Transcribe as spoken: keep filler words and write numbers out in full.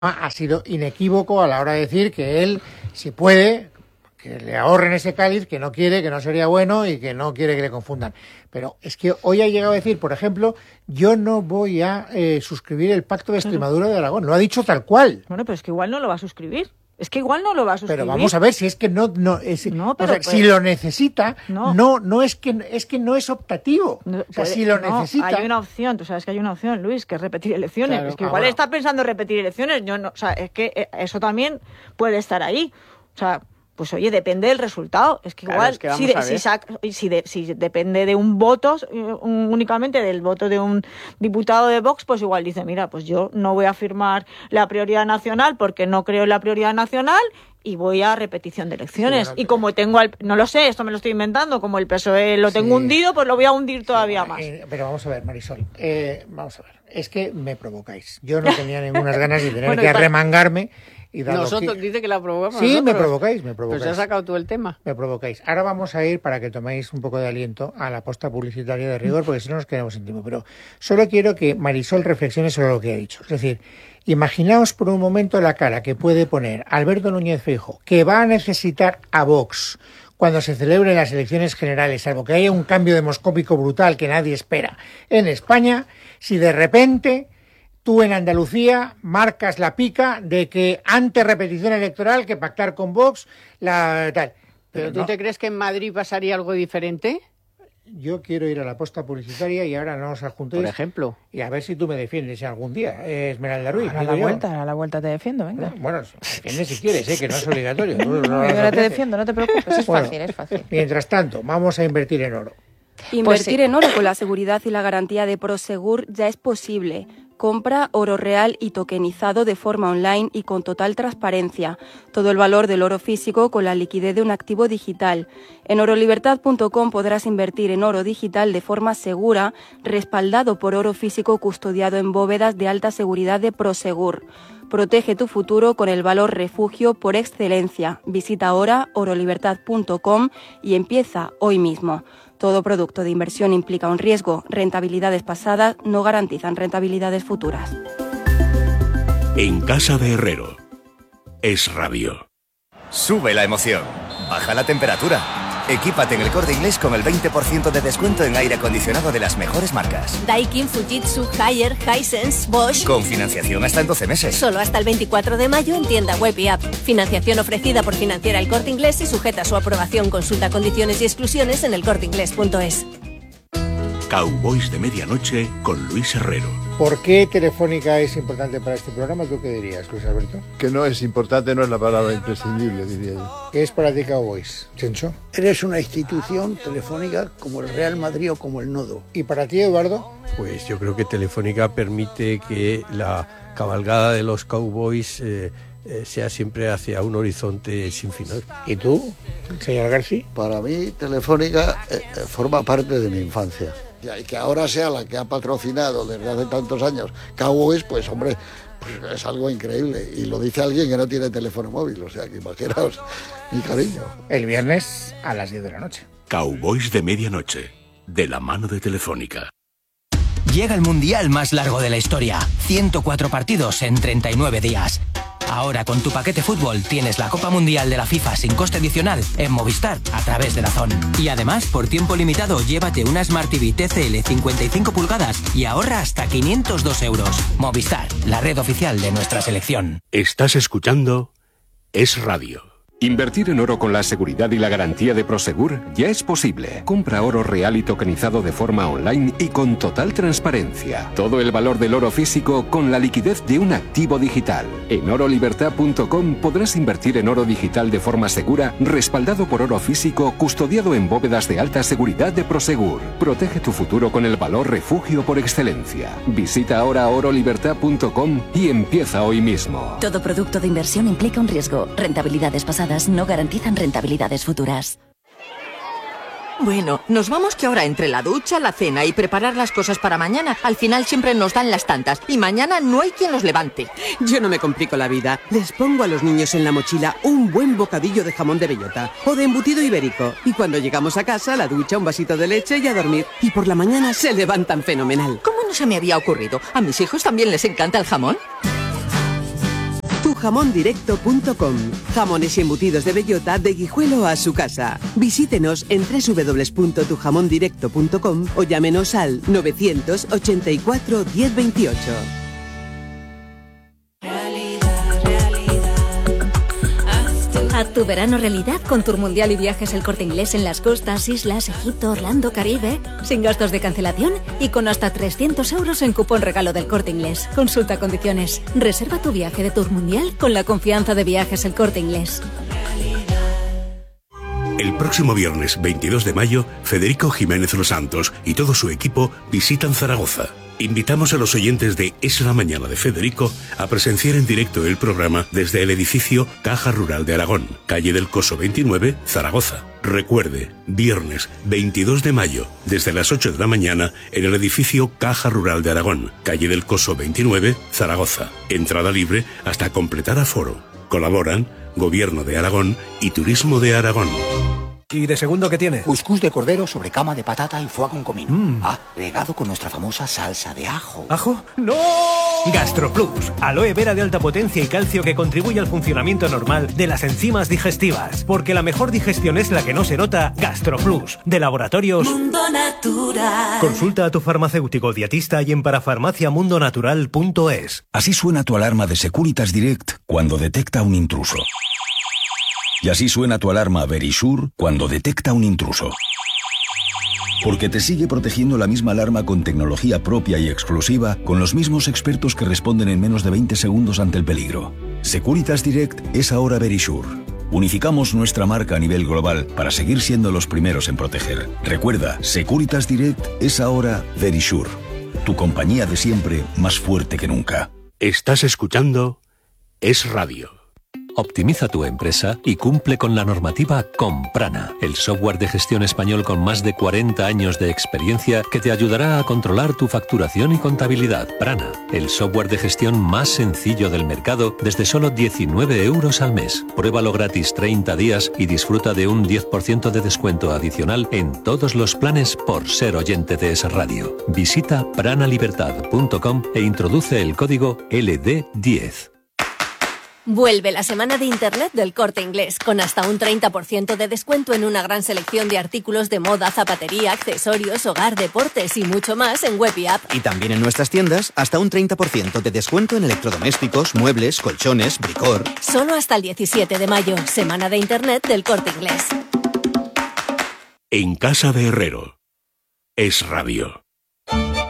ha sido inequívoco a la hora de decir que él, si puede, que le ahorren ese cáliz, que no quiere, que no sería bueno y que no quiere que le confundan. Pero es que hoy ha llegado a decir, por ejemplo, yo no voy a eh, suscribir el Pacto de Extremadura de Aragón. Lo ha dicho tal cual. Bueno, pero es que igual no lo va a suscribir. Es que igual no lo va a suscribir. Pero vamos a ver si es que no, no, es, no pero, o sea, pues, si lo necesita, no, no, no es que es que no es optativo. No, o sea, puede, si lo no, necesita. Hay una opción, tú sabes que hay una opción, Luis, que es repetir elecciones. Claro, es que ah, igual bueno. está pensando en repetir elecciones. Yo no, o sea, es que eso también puede estar ahí. O sea, pues oye, depende del resultado. Es que claro, igual, es que si, de, si, saca, si, de, si depende de un voto, un, únicamente del voto de un diputado de Vox, pues igual dice, mira, pues yo no voy a firmar la prioridad nacional porque no creo en la prioridad nacional y voy a repetición de elecciones. Sí, bueno, y como tengo, al, no lo sé, esto me lo estoy inventando, como el P S O E lo tengo sí. hundido, pues lo voy a hundir todavía sí, más. Eh, pero vamos a ver, Marisol, eh, vamos a ver, es que me provocáis. Yo no tenía ninguna ganas de tener bueno, que arremangarme. Y nosotros, que... dice que la provocamos Sí, nosotros. me provocáis, me provocáis. Pues has sacado tú el tema. Me provocáis. Ahora vamos a ir, para que toméis un poco de aliento, a la posta publicitaria de rigor, porque si no nos quedamos sin tiempo. Pero solo quiero que Marisol reflexione sobre lo que ha dicho. Es decir, imaginaos por un momento la cara que puede poner Alberto Núñez Feijóo, que va a necesitar a Vox cuando se celebren las elecciones generales, salvo que haya un cambio demoscópico brutal que nadie espera en España, si de repente tú en Andalucía marcas la pica de que antes repetición electoral que pactar con Vox, la tal. ¿Pero, ¿Pero tú no. te crees que en Madrid pasaría algo diferente? Yo quiero ir a la posta publicitaria y ahora no os adjuntéis. Por ejemplo. Y a ver si tú me defiendes algún día, eh, Esmeralda Ruiz. A la yo. vuelta, a la vuelta te defiendo, venga. Bueno, defiende si quieres, eh, que no es obligatorio. No, no, no, yo ahora te defiendo, no te preocupes, es bueno, fácil, es fácil. Mientras tanto, vamos a invertir en oro. Invertir pues sí. en oro con la seguridad y la garantía de Prosegur ya es posible. Compra oro real y tokenizado de forma online y con total transparencia. Todo el valor del oro físico con la liquidez de un activo digital. En orolibertad punto com podrás invertir en oro digital de forma segura, respaldado por oro físico custodiado en bóvedas de alta seguridad de Prosegur. Protege tu futuro con el valor refugio por excelencia. Visita ahora orolibertad punto com y empieza hoy mismo. Todo producto de inversión implica un riesgo. Rentabilidades pasadas no garantizan rentabilidades futuras. En casa de Herrero. Es Radio. Sube la emoción. Baja la temperatura. Equípate en El Corte Inglés con el veinte por ciento de descuento en aire acondicionado de las mejores marcas. Daikin, Fujitsu, Haier, Hisense, Bosch. Con financiación hasta en doce meses. Solo hasta el veinticuatro de mayo en tienda web y app. Financiación ofrecida por Financiera El Corte Inglés y sujeta a su aprobación. Consulta condiciones y exclusiones en el corte inglés punto es. Cowboys de Medianoche con Luis Herrero. ¿Por qué Telefónica es importante para este programa? ¿Tú qué dirías, Luis Alberto? Que no es importante, no es la palabra imprescindible, diría yo. ¿Qué es para ti Cowboys, Chencho? Eres una institución telefónica como el Real Madrid o como el Nodo. ¿Y para ti, Eduardo? Pues yo creo que Telefónica permite que la cabalgada de los Cowboys eh, eh, sea siempre hacia un horizonte sin final. ¿Y tú, señor García? Para mí, Telefónica eh, forma parte de mi infancia. Y que ahora sea la que ha patrocinado desde hace tantos años Cowboys, pues hombre, pues es algo increíble. Y lo dice alguien que no tiene teléfono móvil, o sea que imaginaos mi cariño. El viernes a las diez de la noche. Cowboys de Medianoche, de la mano de Telefónica. Llega el mundial más largo de la historia. ciento cuatro partidos en treinta y nueve días. Ahora con tu paquete fútbol tienes la Copa Mundial de la FIFA sin coste adicional en Movistar a través de DAZN. Y además, por tiempo limitado, llévate una Smart T V T C L cincuenta y cinco pulgadas y ahorra hasta quinientos dos euros. Movistar, la red oficial de nuestra selección. Estás escuchando Es Radio. Invertir en oro con la seguridad y la garantía de Prosegur ya es posible. Compra oro real y tokenizado de forma online y con total transparencia. Todo el valor del oro físico con la liquidez de un activo digital. En orolibertad punto com podrás invertir en oro digital de forma segura, respaldado por oro físico custodiado en bóvedas de alta seguridad de Prosegur. Protege tu futuro con el valor refugio por excelencia. Visita ahora orolibertad punto com y empieza hoy mismo. Todo producto de inversión implica un riesgo. Rentabilidades pasadas no garantizan rentabilidades futuras. Bueno, nos vamos que ahora entre la ducha, la cena y preparar las cosas para mañana, al final siempre nos dan las tantas y mañana no hay quien los levante. Yo no me complico la vida. Les pongo a los niños en la mochila un buen bocadillo de jamón de bellota o de embutido ibérico y cuando llegamos a casa, la ducha, un vasito de leche y a dormir. Y por la mañana se levantan fenomenal. ¿Cómo no se me había ocurrido? ¿A mis hijos también les encanta el jamón? tu jamón directo punto com. Jamones y embutidos de bellota de Guijuelo a su casa. Visítenos en doble u doble u doble u punto tu jamón directo punto com o llámenos al novecientos ochenta y cuatro diez veintiocho. Haz tu verano realidad con Tour Mundial y Viajes El Corte Inglés en las costas, islas, Egipto, Orlando, Caribe, sin gastos de cancelación y con hasta trescientos euros en cupón regalo del Corte Inglés. Consulta condiciones. Reserva tu viaje de Tour Mundial con la confianza de Viajes El Corte Inglés. El próximo viernes veintidós de mayo, Federico Jiménez Los Santos y todo su equipo visitan Zaragoza. Invitamos a los oyentes de Es la Mañana de Federico a presenciar en directo el programa desde el edificio Caja Rural de Aragón, calle del Coso veintinueve, Zaragoza. Recuerde, viernes veintidós de mayo, desde las ocho de la mañana, en el edificio Caja Rural de Aragón, calle del Coso veintinueve, Zaragoza. Entrada libre hasta completar aforo. Colaboran Gobierno de Aragón y Turismo de Aragón. ¿Y de segundo qué tiene? Cuscús de cordero sobre cama de patata y foie con comino. Mm. Ah, regado con nuestra famosa salsa de ajo. ¿Ajo? ¡No! GastroPlus, aloe vera de alta potencia y calcio que contribuye al funcionamiento normal de las enzimas digestivas. Porque la mejor digestión es la que no se nota. GastroPlus, de Laboratorios Mundo Natural. Consulta a tu farmacéutico dietista y en parafarmacia mundo natural punto es. Así suena tu alarma de Securitas Direct cuando detecta un intruso. Y así suena tu alarma Verisure cuando detecta un intruso. Porque te sigue protegiendo la misma alarma con tecnología propia y exclusiva, con los mismos expertos que responden en menos de veinte segundos ante el peligro. Securitas Direct es ahora Verisure. Unificamos nuestra marca a nivel global para seguir siendo los primeros en proteger. Recuerda, Securitas Direct es ahora Verisure. Tu compañía de siempre más fuerte que nunca. Estás escuchando Es Radio. Optimiza tu empresa y cumple con la normativa con Prana, el software de gestión español con más de cuarenta años de experiencia que te ayudará a controlar tu facturación y contabilidad. Prana, el software de gestión más sencillo del mercado desde solo diecinueve euros al mes. Pruébalo gratis treinta días y disfruta de un diez por ciento de descuento adicional en todos los planes por ser oyente de Es Radio. Visita pranalibertad punto com e introduce el código L D diez. Vuelve la semana de Internet del Corte Inglés, con hasta un treinta por ciento de descuento en una gran selección de artículos de moda, zapatería, accesorios, hogar, deportes y mucho más en web y app. Y también en nuestras tiendas, hasta un treinta por ciento de descuento en electrodomésticos, muebles, colchones, bricor. Solo hasta el diecisiete de mayo, semana de Internet del Corte Inglés. En casa de Herrero. Es Radio.